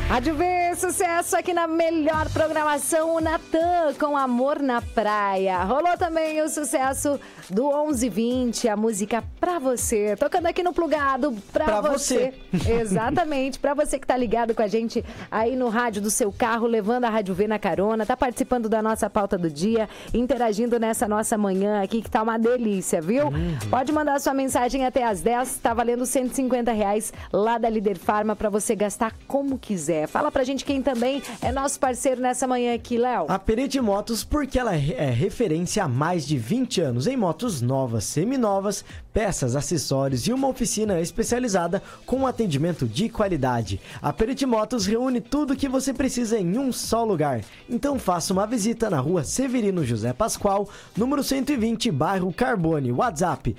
Rádio V, sucesso aqui na melhor programação, o Natan com Amor na Praia. Rolou também o sucesso do 11:20, a música Pra Você, tocando aqui no Plugado, pra você. Exatamente, pra você que tá ligado com a gente aí no rádio do seu carro, levando a Rádio V na carona, tá participando da nossa pauta do dia, interagindo nessa nossa manhã aqui, que tá uma delícia, viu? Pode mandar sua mensagem até às 10, tá valendo R$150 lá da Líder Farma pra você gastar como quiser. Fala pra gente quem também é nosso parceiro nessa manhã aqui, Léo. A Perete Motos, porque ela é referência há mais de 20 anos em motos novas, seminovas, peças, acessórios e uma oficina especializada com atendimento de qualidade. A Perete Motos reúne tudo o que você precisa em um só lugar. Então faça uma visita na rua Severino José Pascoal, número 120, bairro Carbone, WhatsApp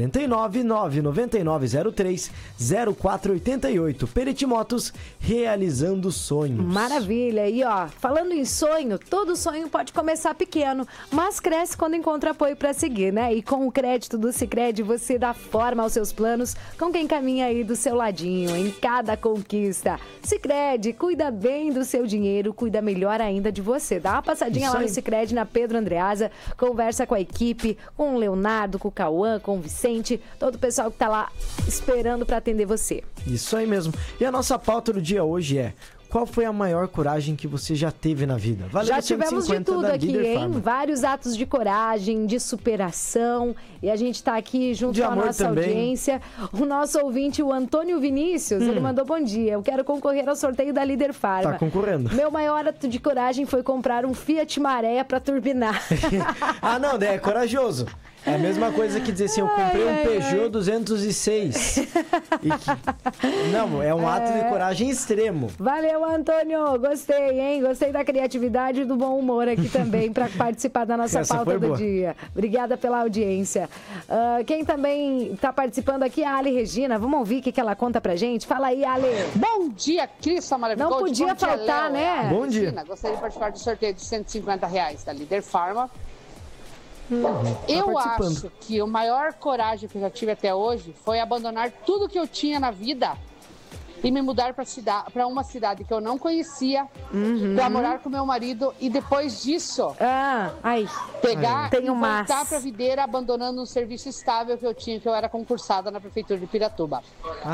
49999030488. Perete Motos, realizando sonhos. Maravilha. E ó, falando em sonho, todo sonho pode começar pequeno, mas cresce quando encontra apoio para seguir, né? E com o crédito do Sicredi, você dá forma aos seus planos com quem caminha aí do seu ladinho, em cada conquista. Sicredi, cuida bem do seu dinheiro, cuida melhor ainda de você. Dá uma passadinha lá no Sicredi, na Pedro Andreasa, conversa com a equipe, com o Leonardo, com o Cauã, com o Vicente, todo o pessoal que tá lá esperando para atender você. Isso aí mesmo. E a nossa pauta do dia hoje é: qual foi a maior coragem que você já teve na vida? Valeu, já tivemos de tudo aqui, hein? Vários atos de coragem, de superação. E a gente tá aqui junto com a nossa audiência. O nosso ouvinte, o Antônio Vinícius, ele mandou bom dia. Eu quero concorrer ao sorteio da Líder Farma. Tá concorrendo. Meu maior ato de coragem foi comprar um Fiat Maré pra turbinar. Ah, não, é corajoso. É a mesma coisa que dizer assim, eu comprei um Peugeot 206. Não, é um ato de coragem extremo. Valeu, Antônio. Gostei, hein? Gostei da criatividade e do bom humor aqui também para participar da nossa pauta do dia. Obrigada pela audiência. Quem também está participando aqui é a Ali Regina. Vamos ouvir o que ela conta pra gente? Fala aí, Ali. Bom dia, Crissa maravilhosa. Não podia faltar, né? Bom dia. Regina, gostaria de participar do sorteio de R$150 da Líder Farma. Eu acho que a maior coragem que eu já tive até hoje foi abandonar tudo que eu tinha na vida e me mudar para uma cidade que eu não conhecia, para morar com meu marido e depois disso pegar e voltar para a videira, abandonando um serviço estável que eu tinha, que eu era concursada na prefeitura de Piratuba.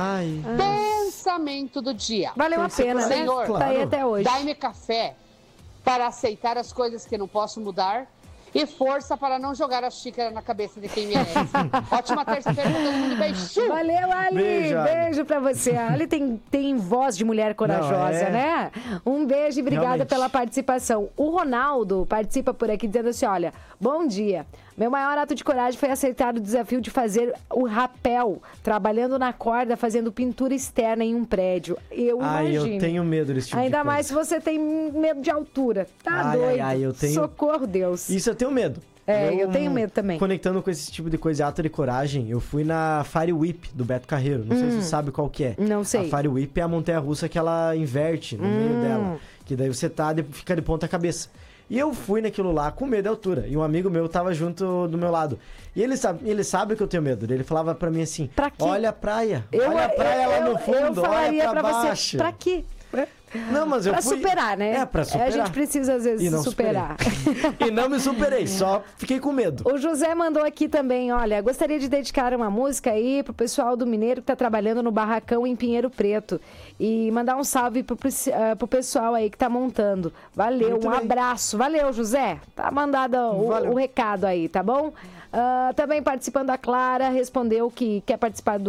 Pensamento do dia. Valeu a pena, né? Senhor, tá aí até hoje. Dai-me café para aceitar as coisas que não posso mudar e força para não jogar a xícara na cabeça de quem merece. Ótima terça-feira pra todo mundo. Beijo! Valeu, Ali! Beijo pra você. A Ali tem voz de mulher corajosa, né? Um beijo e obrigada pela participação. O Ronaldo participa por aqui dizendo assim, olha, bom dia. Meu maior ato de coragem foi aceitar o desafio de fazer o rapel, trabalhando na corda, fazendo pintura externa em um prédio. Eu imagino. Eu tenho medo desse tipo Ainda de coisa. mais se você tem medo de altura. Tá doido. Eu tenho... Socorro, Deus. Isso eu tenho medo. Eu tenho medo também. Conectando com esse tipo de coisa, ato de coragem, eu fui na Fire Whip do Beto Carreiro. Não sei se você sabe qual que é. Não sei. A Fire Whip é a montanha-russa que ela inverte no meio dela. Que daí você fica de ponta cabeça. E eu fui naquilo lá com medo de altura. E um amigo meu tava junto do meu lado. E ele sabe que eu tenho medo. Ele falava pra mim assim, olha a praia. Olha a praia lá no fundo, olha pra baixo. Você, pra quê? Não, mas eu pra superar, né? Pra superar. A gente precisa, às vezes, se superar. E não me superei, só fiquei com medo. O José mandou aqui também, olha, gostaria de dedicar uma música aí pro pessoal do Mineiro que tá trabalhando no barracão em Pinheiro Preto. E mandar um salve pro pessoal aí que tá montando. Valeu, muito abraço. Valeu, José. Tá mandado o recado aí, tá bom? Também participando a Clara, respondeu que quer participar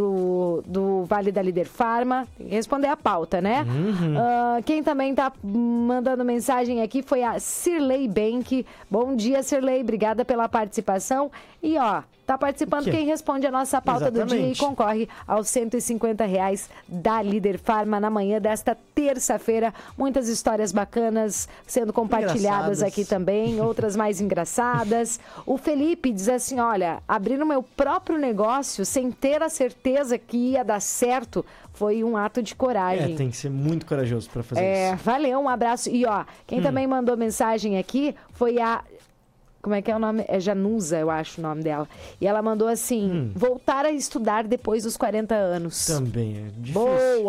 do Vale da Líder Farma. Responder a pauta, né? Quem também tá mandando mensagem aqui foi a Cirlei Bank. Bom dia, Cirlei. Obrigada pela participação. E ó, tá participando quem responde a nossa pauta do dia e concorre aos R$150 da Líder Farma na manhã desta terça-feira. Muitas histórias bacanas sendo compartilhadas aqui também, outras mais engraçadas. O Felipe diz assim, olha, abrir o meu próprio negócio sem ter a certeza que ia dar certo foi um ato de coragem. Tem que ser muito corajoso para fazer isso. Valeu, um abraço. E ó, quem também mandou mensagem aqui foi a... Como é que é o nome? É Janusa, eu acho o nome dela. E ela mandou assim, voltar a estudar depois dos 40 anos. Também é difícil. Boa!